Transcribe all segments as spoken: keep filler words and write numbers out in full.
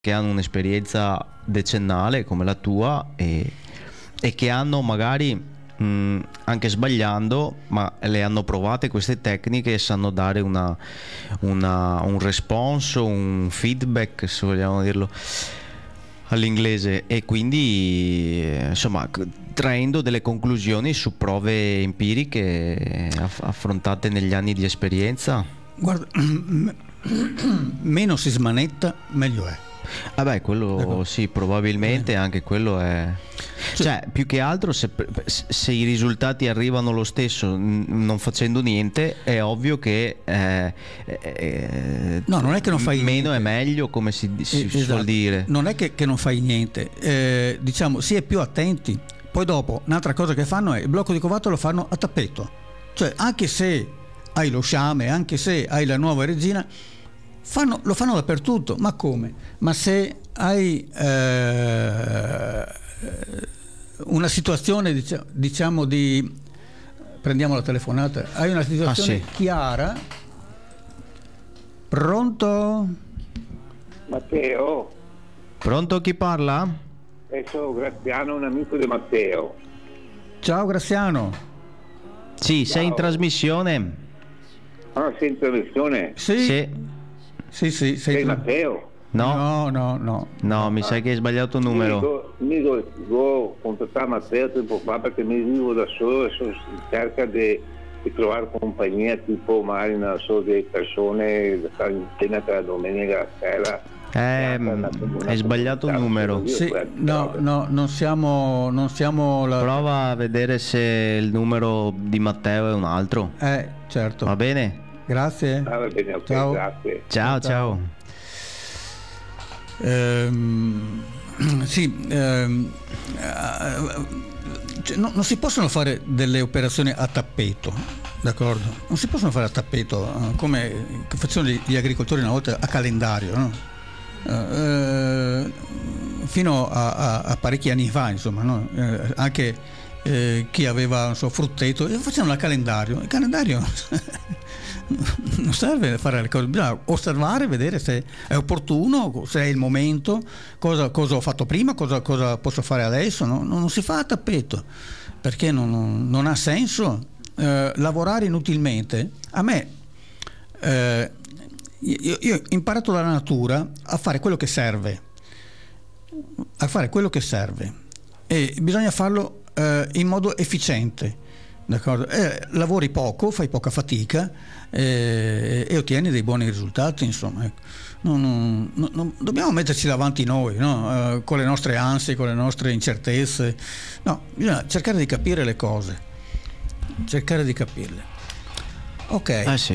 che hanno un'esperienza decennale come la tua e, e che hanno magari mh, anche sbagliando, ma le hanno provate queste tecniche e sanno dare una, una, un response, un feedback, se vogliamo dirlo all'inglese, e quindi insomma traendo delle conclusioni su prove empiriche aff- affrontate negli anni di esperienza. Guarda, meno si smanetta meglio è. Vabbè, quello Ecco. sì, probabilmente anche quello è. Cioè, più che altro, se, se i risultati arrivano lo stesso n- non facendo niente, è ovvio che eh, eh, No, non è che non fai meno niente. è meglio, come si, si Eh, suol esatto. dire. Non è che, che non fai niente, eh, diciamo si è più attenti. Poi dopo un'altra cosa che fanno è il blocco di Covato lo fanno a tappeto, cioè anche se hai lo sciame, anche se hai la nuova regina, fanno, lo fanno dappertutto. Ma come? Ma se hai eh, una situazione dicia- diciamo di prendiamo la telefonata, hai una situazione Ah, sì. chiara. Pronto? Matteo, Pronto, chi parla? eh, sono Graziano, un amico di Matteo. Ciao Graziano. Sì, sei in Ciao. trasmissione. Ah, sei in trasmissione? Sì, Sì. sì, sì, sei Sei tu. Matteo? No, No, no, no. no, mi sa che hai sbagliato il numero. Mi devo contattare Matteo tempo fa perché mi vivo da solo e sono in cerca di, di trovare compagnia, tipo magari non so, delle persone da stare in cena tra la domenica e la sera. Eh, hai sbagliato il numero. Sì, no, no, non siamo, non siamo la... Prova a vedere se il numero di Matteo è un altro. Eh, certo. Va bene? Grazie. Ah, va bene, ok, Ciao. grazie. Ciao, ciao. Ehm, sì, ehm, eh, cioè, no- non si possono fare delle operazioni a tappeto, d'accordo? Non si possono fare a tappeto, eh, come facevano gli, gli agricoltori una volta a calendario, no? Eh, fino a, a- a parecchi anni fa, insomma, no? Eh, anche eh, chi aveva non so, frutteto, eh, facevano il calendario. Il calendario non serve fare le cose, bisogna osservare, vedere se è opportuno, se è il momento, cosa, cosa ho fatto prima, cosa, cosa posso fare adesso. No? Non, non si fa a tappeto, perché non, non- non ha senso eh, lavorare inutilmente. A me eh, io, io ho imparato dalla natura a fare quello che serve, a fare quello che serve, e bisogna farlo eh, in modo efficiente, d'accordo? Eh, lavori poco, fai poca fatica eh, e ottieni dei buoni risultati, insomma. Ecco. Non, non- non- non- dobbiamo metterci davanti noi, no? Eh, con le nostre ansie, con le nostre incertezze. No, bisogna cercare di capire le cose, cercare di capirle. Ok. Eh sì.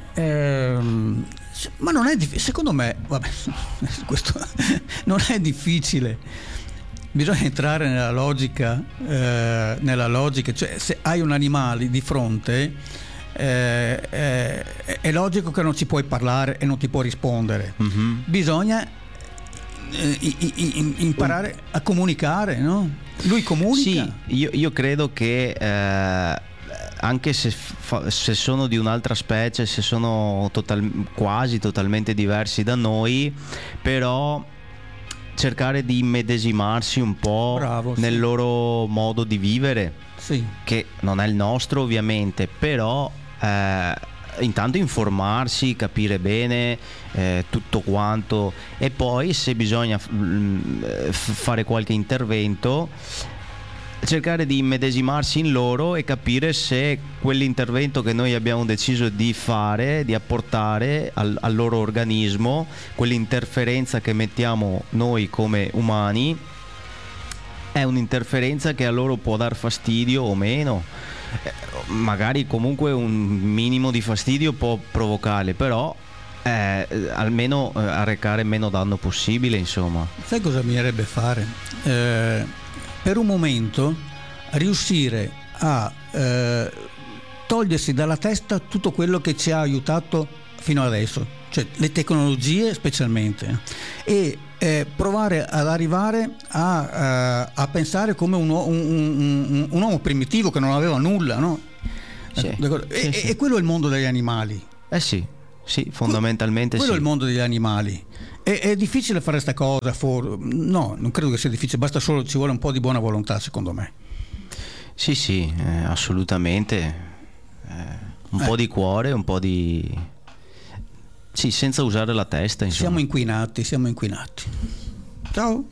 Ehm, s- ma non è difficile, secondo me, vabbè, questo non è difficile. Bisogna entrare nella logica, eh, nella logica, cioè se hai un animale di fronte, eh, eh, è logico che non ci puoi parlare e non ti può rispondere. Mhm. Bisogna eh, i- i- i- imparare a comunicare, no? Lui comunica. Sì, io, io credo che eh, anche se, fa- se sono di un'altra specie, se sono total- quasi totalmente diversi da noi, però cercare di immedesimarsi un po' Bravo, sì. nel loro modo di vivere, Sì. che non è il nostro ovviamente, però eh, intanto informarsi, capire bene eh, tutto quanto, e poi se bisogna f- mh, f- fare qualche intervento, cercare di immedesimarsi in loro e capire se quell'intervento che noi abbiamo deciso di fare, di apportare al, al loro organismo, quell'interferenza che mettiamo noi come umani, è un'interferenza che a loro può dar fastidio o meno. Eh, magari comunque un minimo di fastidio può provocarle, però eh, almeno eh, arrecare meno danno possibile, insomma. Sai cosa bisognerebbe fare? Eh, per un momento riuscire a eh, togliersi dalla testa tutto quello che ci ha aiutato fino adesso, cioè le tecnologie specialmente, e eh, provare ad arrivare a, eh, a pensare come un, uo- un- un- un uomo primitivo che non aveva nulla, no? Sì, D'accordo? sì, e, sì. e quello è il mondo degli animali. Eh sì, sì, fondamentalmente Quello sì. è il mondo degli animali, È, è difficile fare sta cosa? For... No, non credo che sia difficile, basta solo, ci vuole un po' di buona volontà, secondo me. Sì, sì, eh, assolutamente. Eh, un eh. po' di cuore, un po' di... Sì, senza usare la testa, insomma. Siamo inquinati, siamo inquinati. Ciao.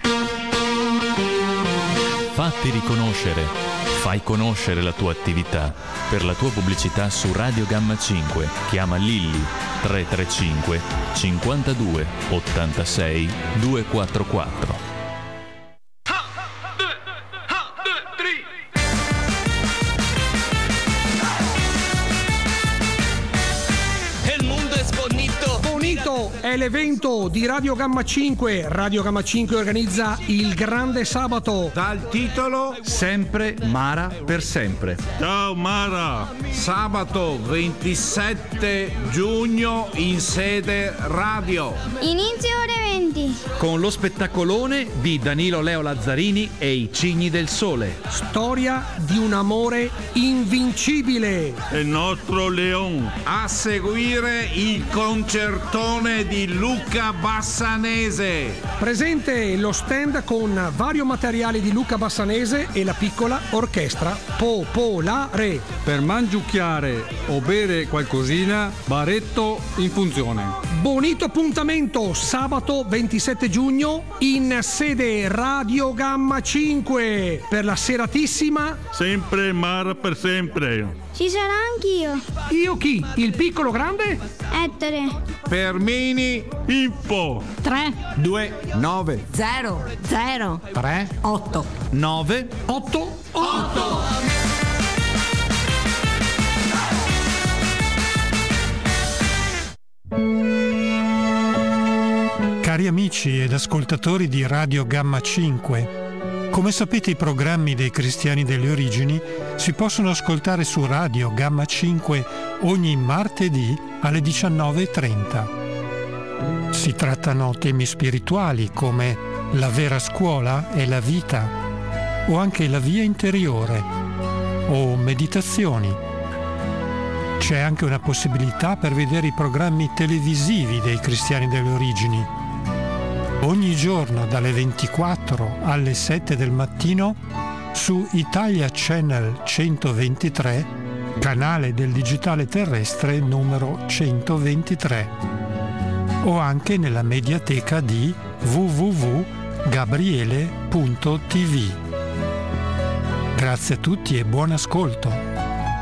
Fatti riconoscere, fai conoscere la tua attività. Per la tua pubblicità su Radio Gamma cinque, chiama Lilli tre tre cinque cinquantadue ottantasei duecentoquarantaquattro. È l'evento di Radio Gamma cinque. Radio Gamma cinque organizza il Grande Sabato dal titolo Sempre Mara per sempre. Ciao Mara! Sabato ventisette giugno in sede radio. Inizio ore venti. Con lo spettacolone di Danilo Leo Lazzarini e i Cigni del Sole. Storia di un amore invincibile. Il nostro Leon. A seguire il concertone di Luca Bassanese. Presente lo stand con vario materiale di Luca Bassanese e la piccola orchestra popolare. Per mangiucchiare o bere qualcosina, baretto in funzione. Bonito appuntamento sabato ventisette giugno in sede Radio Gamma cinque per la seratissima Sempre Mara per sempre. Ci sarà anch'io. Io chi? Il piccolo grande? Ettore. Fermini. Info. tre due nove zero zero tre otto nove otto otto. Cari amici ed ascoltatori di Radio Gamma cinque, come sapete i programmi dei Cristiani delle Origini si possono ascoltare su Radio Gamma cinque ogni martedì alle diciannove e trenta. Si trattano temi spirituali come la vera scuola e la vita, o anche la via interiore, o meditazioni. C'è anche una possibilità per vedere i programmi televisivi dei Cristiani delle Origini. Ogni giorno dalle ventiquattro alle sette del mattino su Italia Channel centoventitré, canale del digitale terrestre numero centoventitré, o anche nella mediateca di w w w punto gabriele punto t v. Grazie a tutti e buon ascolto.